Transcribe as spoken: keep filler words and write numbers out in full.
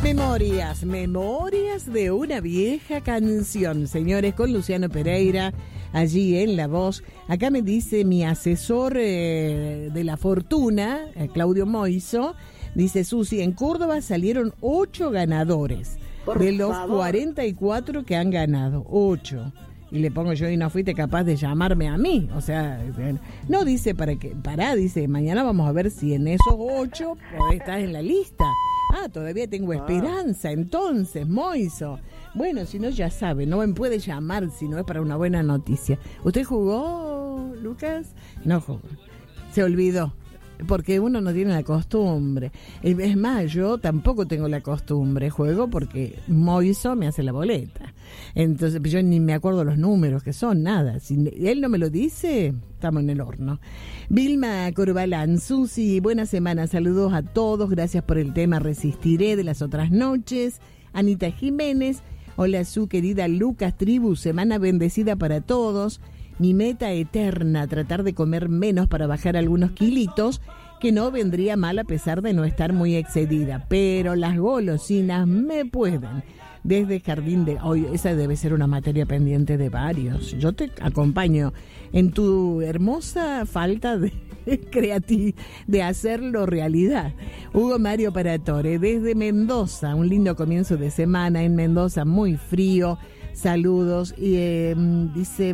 Memorias, memorias de una vieja canción, señores, con Luciano Pereira, allí en la voz. Acá me dice mi asesor eh, de la fortuna, eh, Claudio Moiso, dice: Susi, en Córdoba salieron ocho ganadores, por de los favor. cuarenta y cuatro que han ganado, ocho. Y le pongo yo, y no fuiste capaz de llamarme a mí. O sea, no, dice, para que, pará, dice, mañana vamos a ver si en esos ocho podés estar en la lista. Ah, todavía tengo esperanza, entonces, Moiso. Bueno, si no, ya sabe, no me puede llamar si no es para una buena noticia. ¿Usted jugó, Lucas? No jugó, se olvidó. Porque uno no tiene la costumbre. Es más, yo tampoco tengo la costumbre. Juego porque Moiso me hace la boleta. Entonces, yo ni me acuerdo los números que son, nada. Si él no me lo dice, estamos en el horno. Vilma Corbalán, Susi, buena semana. Saludos a todos. Gracias por el tema Resistiré de las otras noches. Anita Jiménez. Hola, su querida Lucas Tribu. Semana bendecida para todos. Mi meta eterna, tratar de comer menos para bajar algunos kilitos, que no vendría mal a pesar de no estar muy excedida. Pero las golosinas me pueden. Desde Jardín de... Hoy esa debe ser una materia pendiente de varios. Yo te acompaño en tu hermosa falta de creatividad, de hacerlo realidad. Hugo Mario Paratore, desde Mendoza. Un lindo comienzo de semana en Mendoza, muy frío. Saludos. Y eh, dice...